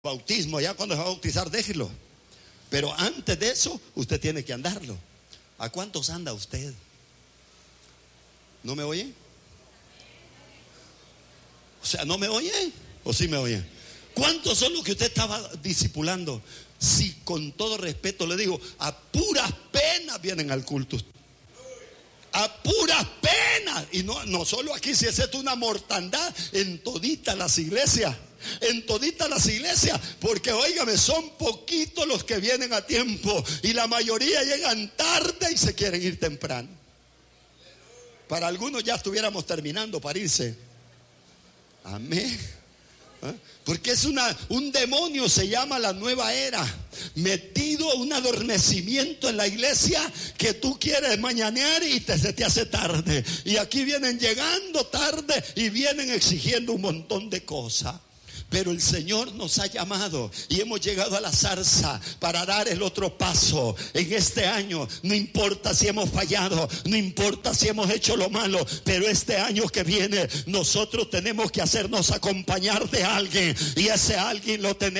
bautismo, ya cuando se va a bautizar, déjelo. Pero antes de eso, usted tiene que andarlo. ¿A cuántos anda usted? ¿No me oye? O sea, ¿no me oye? ¿O sí me oye? ¿Cuántos son los que usted estaba discipulando? Si con todo respeto le digo, a puras penas vienen al culto. A puras penas. Y no solo aquí, si es una mortandad en toditas las iglesias. En toditas las iglesias. Porque óigame, son poquitos los que vienen a tiempo. Y la mayoría llegan tarde y se quieren ir temprano. Para algunos ya estuviéramos terminando para irse. Amén. Porque es un demonio, se llama la nueva era, metido un adormecimiento en la iglesia, que tú quieres mañanear y se te hace tarde. Y aquí vienen llegando tarde y vienen exigiendo un montón de cosas. Pero el Señor nos ha llamado y hemos llegado a la zarza para dar el otro paso en este año. No importa si hemos fallado, no importa si hemos hecho lo malo, pero este año que viene nosotros tenemos que hacernos acompañar de alguien, y ese alguien lo tenemos